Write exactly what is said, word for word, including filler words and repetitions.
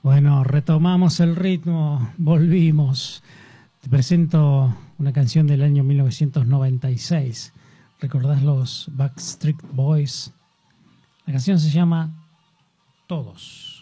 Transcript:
Bueno, retomamos el ritmo, volvimos. Te presento una canción del año mil novecientos noventa y seis. ¿Recordás los Backstreet Boys? La canción se llama Todos.